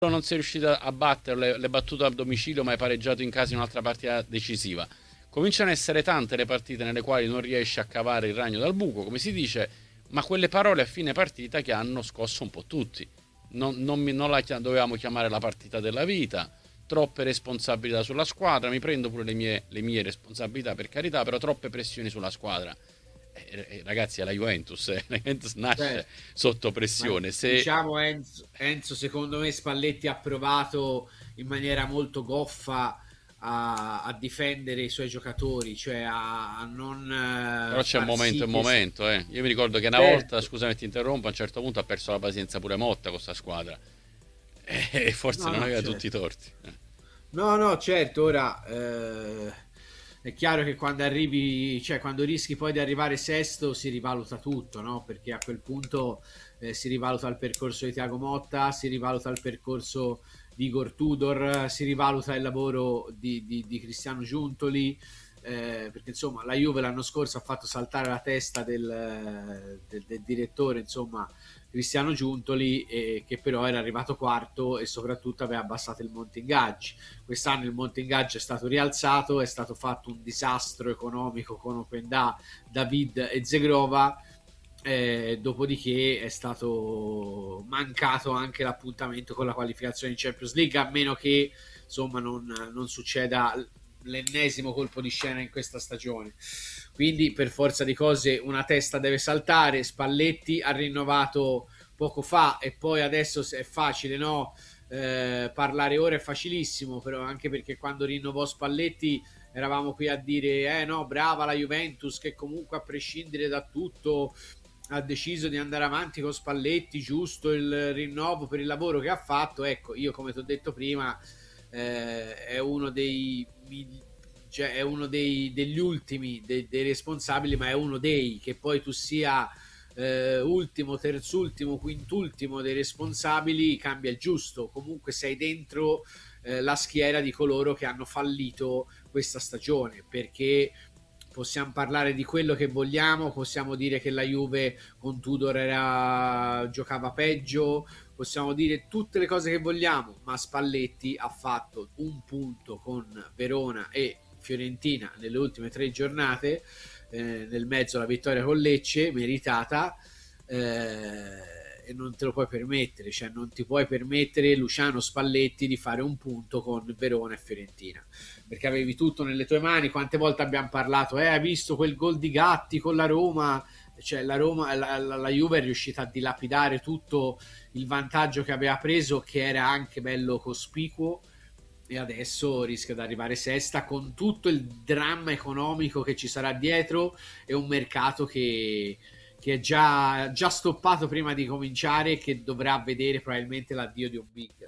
non sei riuscito a battere le battute a domicilio, ma hai pareggiato in casa in un'altra partita decisiva. Cominciano ad essere tante le partite nelle quali non riesci a cavare il ragno dal buco, come si dice, ma quelle parole a fine partita che hanno scosso un po' tutti. Non dovevamo chiamare la partita della vita, troppe responsabilità sulla squadra, mi prendo pure le mie responsabilità, per carità, però troppe pressioni sulla squadra. Ragazzi, è la Juventus, la Juventus nasce Certo. sotto Ma pressione. Se diciamo Enzo, secondo me Spalletti ha provato in maniera molto goffa a difendere i suoi giocatori, cioè a non Però c'è un far momento sì e che... momento, eh. Io mi ricordo che una volta, Certo, scusami ti interrompo, a un certo punto ha perso la pazienza pure Motta con sta squadra. E forse no, non no, aveva tutti i certo. torti. No, no, certo, ora è chiaro che quando arrivi, cioè quando rischi poi di arrivare sesto si rivaluta tutto, no? Perché a quel punto si rivaluta il percorso di Thiago Motta, si rivaluta il percorso di Igor Tudor, si rivaluta il lavoro di Cristiano Giuntoli, perché insomma la Juve l'anno scorso ha fatto saltare la testa del direttore, insomma, Cristiano Giuntoli, che però era arrivato quarto e soprattutto aveva abbassato il monte ingaggi. Quest'anno il monte ingaggi è stato rialzato, è stato fatto un disastro economico con Openda, David e Zegrova. Dopodiché è stato mancato anche l'appuntamento con la qualificazione in Champions League, a meno che insomma non succeda l'ennesimo colpo di scena in questa stagione. Quindi per forza di cose una testa deve saltare. Spalletti ha rinnovato poco fa e poi adesso è facile, no? Parlare ora è facilissimo, però anche perché quando rinnovò Spalletti eravamo qui a dire no, brava la Juventus che comunque a prescindere da tutto ha deciso di andare avanti con Spalletti, giusto il rinnovo per il lavoro che ha fatto. Ecco, io come ti ho detto prima, è uno cioè è uno degli ultimi dei responsabili, ma è uno dei che poi tu sia ultimo, terzultimo, quintultimo dei responsabili, cambia il giusto. Comunque sei dentro la schiera di coloro che hanno fallito questa stagione, perché possiamo parlare di quello che vogliamo, possiamo dire che la Juve con Tudor giocava peggio, possiamo dire tutte le cose che vogliamo, ma Spalletti ha fatto un punto con Verona e Fiorentina nelle ultime 3 giornate, nel mezzo la vittoria con Lecce, meritata, e non te lo puoi permettere, cioè non ti puoi permettere Luciano Spalletti di fare un punto con Verona e Fiorentina, perché avevi tutto nelle tue mani. Quante volte abbiamo parlato, hai visto quel gol di Gatti con la Roma? Cioè la Roma, la Juve è riuscita a dilapidare tutto il vantaggio che aveva preso, che era anche bello cospicuo, e adesso rischia di arrivare sesta con tutto il dramma economico che ci sarà dietro e un mercato che è già stoppato prima di cominciare, che dovrà vedere probabilmente l'addio di un big.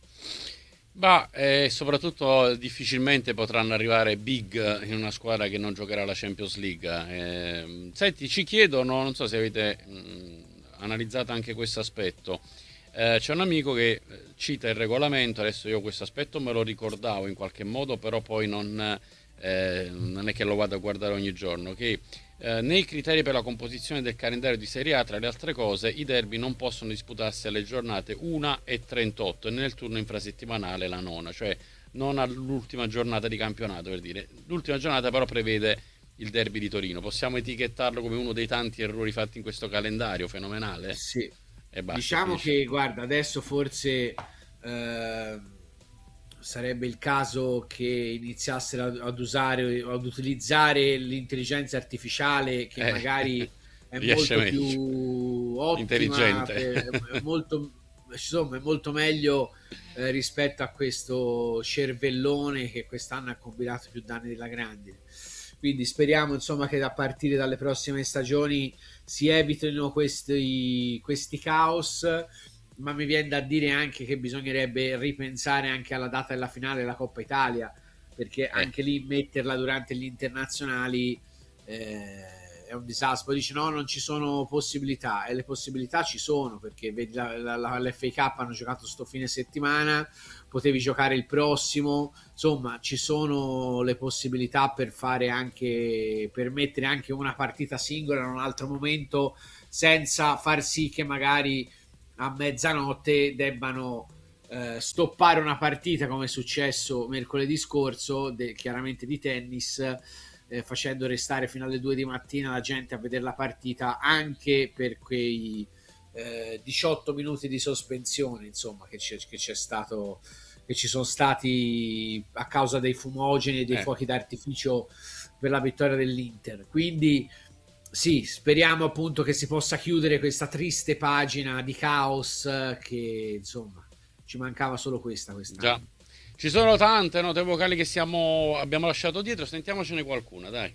Ma soprattutto difficilmente potranno arrivare big in una squadra che non giocherà la Champions League. Senti, ci chiedono, non so se avete analizzato anche questo aspetto. C'è un amico che cita il regolamento, adesso io questo aspetto me lo ricordavo in qualche modo, però poi non è che lo vado a guardare ogni giorno, che nei criteri per la composizione del calendario di Serie A, tra le altre cose, i derby non possono disputarsi alle giornate 1 e 38 e nel turno infrasettimanale la nona, cioè non all'ultima giornata di campionato, per dire. L'ultima giornata però prevede il derby di Torino. Possiamo etichettarlo come uno dei tanti errori fatti in questo calendario fenomenale? Sì, E basta, diciamo finisce che qui. guarda, adesso forse eh, sarebbe il caso che iniziassero ad usare, ad utilizzare l'intelligenza artificiale, che Eh, magari è riesce molto più meglio. ottima, Intelligente. è molto, insomma, è molto meglio rispetto a questo cervellone che quest'anno ha combinato più danni della grandine. Quindi speriamo insomma che a partire dalle prossime stagioni si evitino questi caos, ma mi viene da dire anche che bisognerebbe ripensare anche alla data della finale della Coppa Italia, perché Eh, anche lì metterla durante gli internazionali è un disastro. Poi dici no, non ci sono possibilità, e le possibilità ci sono, perché vedi l'FA Cup hanno giocato sto fine settimana, potevi giocare il prossimo, insomma ci sono le possibilità per fare anche, per mettere anche una partita singola in un altro momento, senza far sì che magari a mezzanotte debbano stoppare una partita come è successo mercoledì scorso, chiaramente di tennis, facendo restare fino alle 2 di mattina la gente a vedere la partita anche per quei 18 minuti di sospensione, insomma, che c'è stato, che ci sono stati a causa dei fumogeni e dei fuochi d'artificio per la vittoria dell'Inter. Quindi sì, speriamo appunto che si possa chiudere questa triste pagina di caos, che insomma ci mancava solo quest'anno. Già. Ci sono tante note vocali che abbiamo lasciato dietro, sentiamocene qualcuna, dai.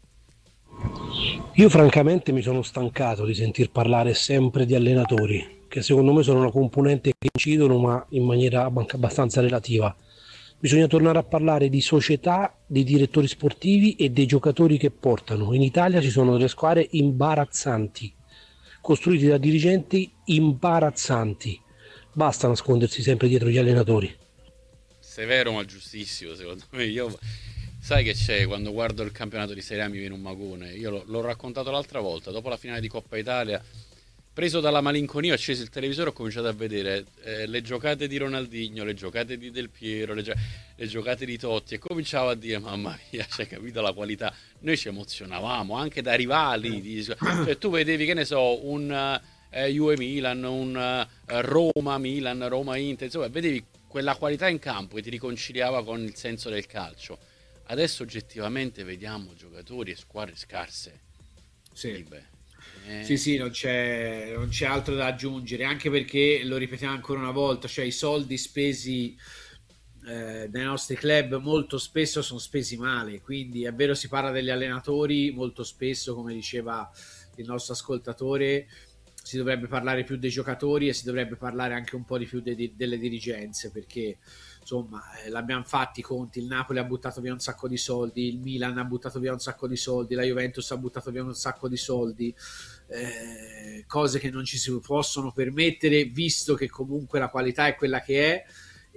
Io francamente mi sono stancato di sentir parlare sempre di allenatori, che secondo me sono una componente che incidono ma in maniera anche abbastanza relativa. Bisogna tornare a parlare di società, di direttori sportivi e dei giocatori che portano. In Italia ci sono delle squadre imbarazzanti, costruite da dirigenti imbarazzanti. Basta nascondersi sempre dietro gli allenatori. Severo ma giustissimo, secondo me. Io sai che c'è, quando guardo il campionato di Serie A mi viene un magone. Io l'ho raccontato l'altra volta, dopo la finale di Coppa Italia, preso dalla malinconia, ho acceso il televisore e ho cominciato a vedere le giocate di Ronaldinho, le giocate di Del Piero, le giocate di Totti, e cominciavo a dire mamma mia, c'hai capito la qualità. Noi ci emozionavamo anche da rivali, cioè tu vedevi, che ne so, un Juve Milan, un Roma Milan, Roma Inter, insomma vedevi quella qualità in campo che ti riconciliava con il senso del calcio. Adesso oggettivamente vediamo giocatori e squadre scarse. Sì. Sì, non c'è altro da aggiungere, anche perché, lo ripetiamo ancora una volta, cioè i soldi spesi dai nostri club molto spesso sono spesi male, quindi è vero, si parla degli allenatori, molto spesso, come diceva il nostro ascoltatore, si dovrebbe parlare più dei giocatori e si dovrebbe parlare anche un po' di più delle dirigenze, perché insomma l'abbiamo fatti i conti, il Napoli ha buttato via un sacco di soldi, il Milan ha buttato via un sacco di soldi, la Juventus ha buttato via un sacco di soldi, cose che non ci si possono permettere, visto che comunque la qualità è quella che è,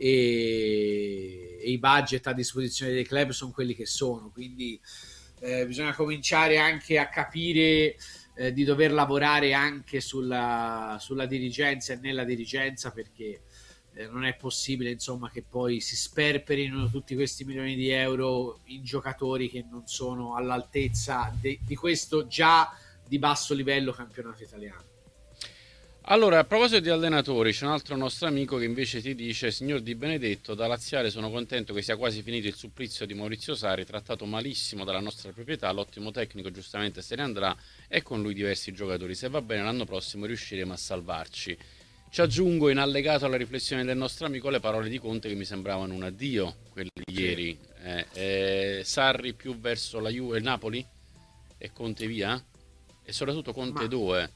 e i budget a disposizione dei club sono quelli che sono, quindi bisogna cominciare anche a capire di dover lavorare anche sulla dirigenza e nella dirigenza, perché non è possibile insomma che poi si sperperino tutti questi milioni di euro in giocatori che non sono all'altezza di questo già di basso livello campionato italiano. Allora, a proposito di allenatori, c'è un altro nostro amico che invece ti dice: signor Di Benedetto, da laziale sono contento che sia quasi finito il supplizio di Maurizio Sarri, trattato malissimo dalla nostra proprietà, l'ottimo tecnico giustamente se ne andrà e con lui diversi giocatori. Se va bene l'anno prossimo riusciremo a salvarci. Ci aggiungo in allegato alla riflessione del nostro amico le parole di Conte che mi sembravano un addio, quelli di ieri. Sarri più verso la Juve, il Napoli e Conte via? E soprattutto Conte 2.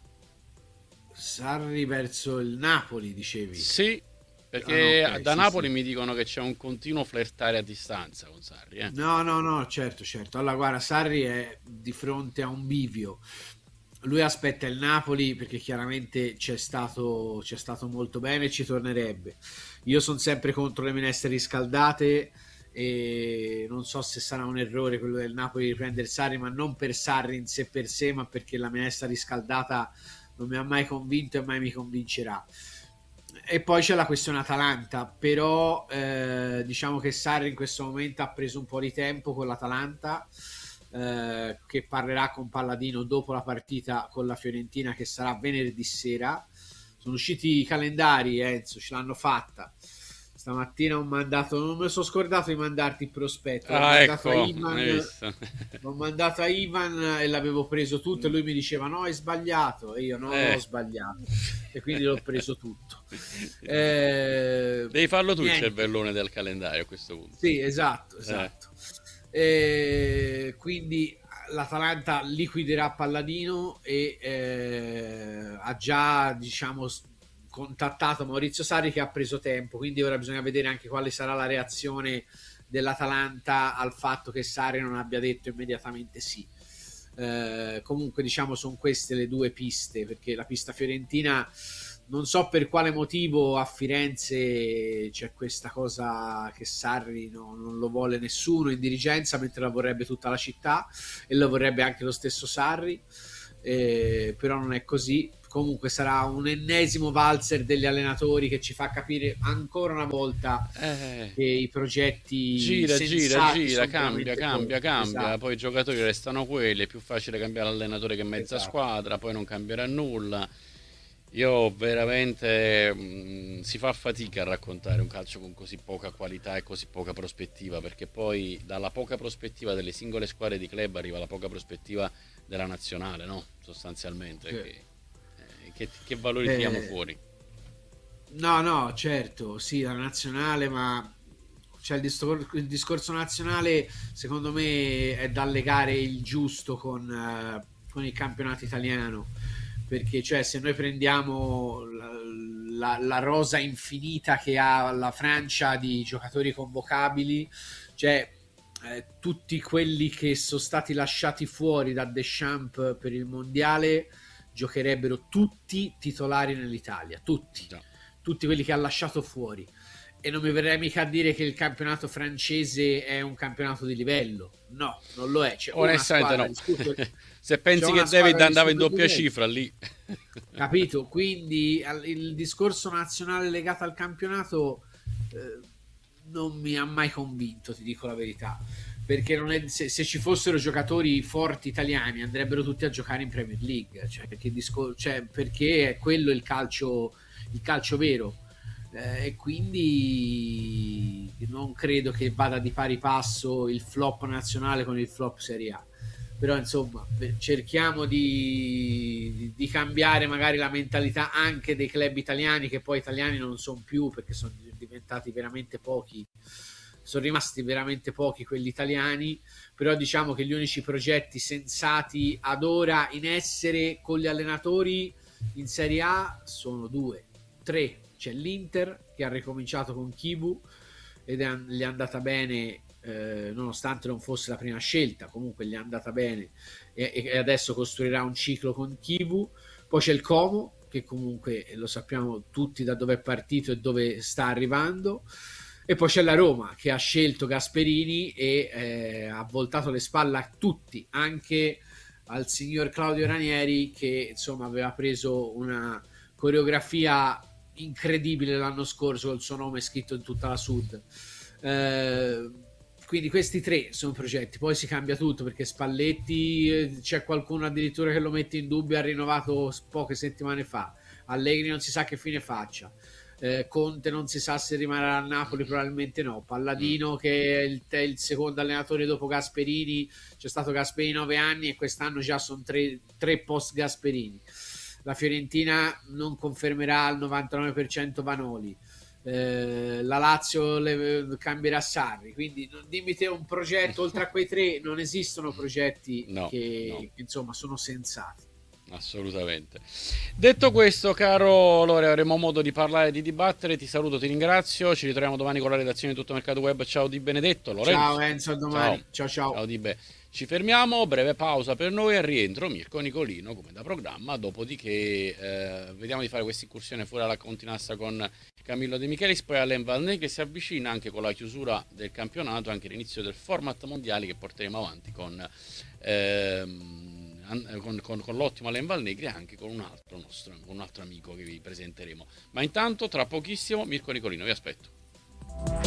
Sarri verso il Napoli, dicevi? Sì, perché okay, da sì, Napoli sì. mi dicono che c'è un continuo flirtare a distanza con Sarri. No, certo. Allora, guarda, Sarri è di fronte a un bivio. Lui aspetta il Napoli perché chiaramente c'è stato molto bene e ci tornerebbe. Io sono sempre contro le minestre riscaldate e non so se sarà un errore quello del Napoli di prendere Sarri, ma non per Sarri in sé per sé, ma perché la minestra riscaldata non mi ha mai convinto e mai mi convincerà. E poi c'è la questione Atalanta, però diciamo che Sarri in questo momento ha preso un po' di tempo con l'Atalanta, che parlerà con Palladino dopo la partita con la Fiorentina, che sarà venerdì sera. Sono usciti i calendari, Enzo, ce l'hanno fatta. Stamattina ho mandato, non me lo sono scordato di mandarti il prospetto, Ecco, hai visto. l'ho mandato a Ivan e l'avevo preso tutto e lui mi diceva no, hai sbagliato, e io no, ho sbagliato, e quindi l'ho preso tutto. Devi farlo tu niente. il cervellone del calendario a questo punto. Sì, esatto. Quindi l'Atalanta liquiderà Palladino e ha già, diciamo, contattato Maurizio Sarri, che ha preso tempo, quindi ora bisogna vedere anche quale sarà la reazione dell'Atalanta al fatto che Sarri non abbia detto immediatamente sì. Comunque diciamo sono queste le due piste, perché la pista fiorentina non so per quale motivo a Firenze c'è questa cosa che Sarri non lo vuole nessuno in dirigenza, mentre la vorrebbe tutta la città e lo vorrebbe anche lo stesso Sarri. però non è così. Comunque sarà un ennesimo valzer degli allenatori che ci fa capire ancora una volta che i progetti gira, sensati sono cambia, veramente pochi. Esatto. poi i giocatori restano quelli, è più facile cambiare allenatore che mezza Esatto. squadra, poi non cambierà nulla. Io veramente si fa fatica a raccontare un calcio con così poca qualità e così poca prospettiva, perché poi dalla poca prospettiva delle singole squadre di club arriva la poca prospettiva della nazionale, no? Sostanzialmente. Sì. Che valori tiriamo fuori? No, certo, sì, la nazionale, ma cioè il discorso nazionale secondo me è da legare il giusto con il campionato italiano, perché cioè se noi prendiamo la rosa infinita che ha la Francia di giocatori convocabili, cioè tutti quelli che sono stati lasciati fuori da Deschamps per il mondiale giocherebbero tutti titolari nell'Italia, tutti quelli che ha lasciato fuori, e non mi verrei mica a dire che il campionato francese è un campionato di livello, no, non lo è. Onestamente no. Se pensi che David andava in doppia cifra lì, capito? Quindi il discorso nazionale legato al campionato non mi ha mai convinto, ti dico la verità, perché non è, se ci fossero giocatori forti italiani andrebbero tutti a giocare in Premier League, perché è quello il calcio vero, e quindi non credo che vada di pari passo il flop nazionale con il flop Serie A. Però insomma cerchiamo di cambiare magari la mentalità anche dei club italiani, che poi italiani non sono più, perché sono diventati veramente pochi, sono rimasti veramente pochi quelli italiani. Però diciamo che gli unici progetti sensati ad ora in essere con gli allenatori in Serie A sono tre. C'è l'Inter che ha ricominciato con Kibu ed gli è andata bene, nonostante non fosse la prima scelta, comunque gli è andata bene, e adesso costruirà un ciclo con Kibu. Poi c'è il Como, che comunque lo sappiamo tutti da dove è partito e dove sta arrivando, e poi c'è la Roma che ha scelto Gasperini e ha voltato le spalle a tutti, anche al signor Claudio Ranieri, che insomma aveva preso una coreografia incredibile l'anno scorso col suo nome scritto in tutta la Sud. Quindi questi tre sono progetti, poi si cambia tutto, perché Spalletti c'è qualcuno addirittura che lo mette in dubbio, ha rinnovato poche settimane fa, Allegri non si sa che fine faccia, Conte non si sa se rimarrà a Napoli, probabilmente no, Palladino che è il secondo allenatore dopo Gasperini, c'è stato Gasperini 9 anni e quest'anno già sono tre post Gasperini. La Fiorentina non confermerà al 99% Vanoli, la Lazio cambierà Sarri, quindi dimmi te un progetto. Oltre a quei tre non esistono progetti che insomma sono sensati. Assolutamente. Detto questo, caro Lore, avremo modo di parlare, di dibattere. Ti saluto, ti ringrazio, ci ritroviamo domani con la redazione di Tutto Mercato Web. Ciao Di Benedetto. Lorenzo. Ciao Enzo, a domani. Ciao. Ciao Di Be. Ci fermiamo, breve pausa per noi e rientro Mirko Nicolino come da programma, dopodiché vediamo di fare questa incursione fuori alla Continassa con Camillo De Michelis, poi Alain Valnet, che si avvicina anche con la chiusura del campionato, anche l'inizio del format mondiale che porteremo avanti con l'ottimo Alain Valnegri e anche con un altro amico che vi presenteremo. Ma intanto tra pochissimo Mirko Nicolino, vi aspetto.